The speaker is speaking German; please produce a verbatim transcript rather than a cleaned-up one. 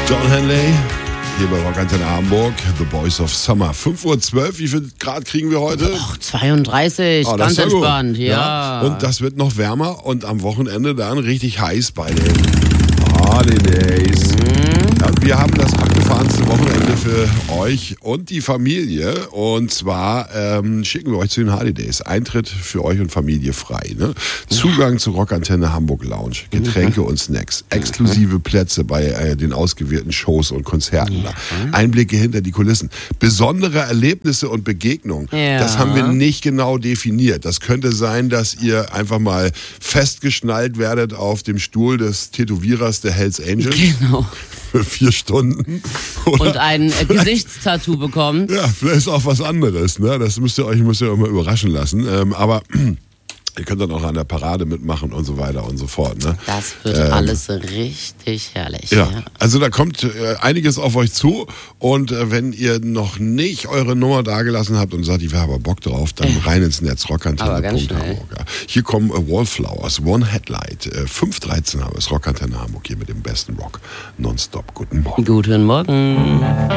John Henley, hier bei Rockantenne Hamburg, The Boys of Summer. fünf Uhr zwölf, wie viel Grad kriegen wir heute? Och, zweiunddreißig, Oh, ganz ja entspannt, ja. ja. Und das wird noch wärmer und am Wochenende dann richtig heiß bei den Holidays. Mhm. Ja, wir haben das abgefahrenste Wochenende für euch und die Familie. Und zwar ähm, schicken wir euch zu den Holidays. Eintritt für euch und Familie frei. Ne? Zugang zur Rockantenne Hamburg Lounge. Getränke mhm. und Snacks. Exklusive Plätze bei äh, den ausgewählten Shows und Konzerten. Ja. Einblicke hinter die Kulissen. Besondere Erlebnisse und Begegnungen. Ja. Das haben wir nicht genau definiert. Das könnte sein, dass ihr einfach mal festgeschnallt werdet auf dem Stuhl des Tätowierers der Hells Angels. Genau. Für vier Stunden. Oder und ein äh, Gesichtstattoo bekommt. Ja, vielleicht ist auch was anderes. Ne? Das müsst ihr euch, müsst ihr euch mal überraschen lassen. Ähm, aber ihr könnt dann auch an der Parade mitmachen und so weiter und so fort. Ne? Das wird ähm, alles richtig herrlich. Ja, ja. Also da kommt äh, einiges auf euch zu. Und äh, wenn ihr noch nicht eure Nummer dagelassen habt und sagt, ich habe aber Bock drauf, dann äh. rein ins Netz, rockantenne Punkt Hamburg. Ja. Hier kommen äh, Wallflowers, One Headlight, äh, fünf Uhr dreizehn haben wir es, Rockantenne Hamburg hier mit dem besten Rock nonstop. Guten Morgen. Guten Morgen.